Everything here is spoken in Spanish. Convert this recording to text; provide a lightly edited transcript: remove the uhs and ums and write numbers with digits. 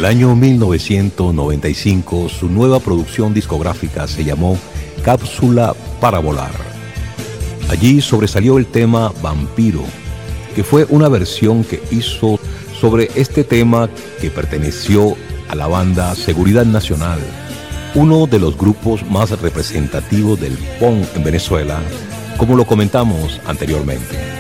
año 1995, su nueva producción discográfica se llamó Cápsula para Volar. Allí sobresalió el tema Vampiro, que fue una versión que hizo sobre este tema que perteneció a la banda Seguridad Nacional, uno de los grupos más representativos del punk en Venezuela, como lo comentamos anteriormente.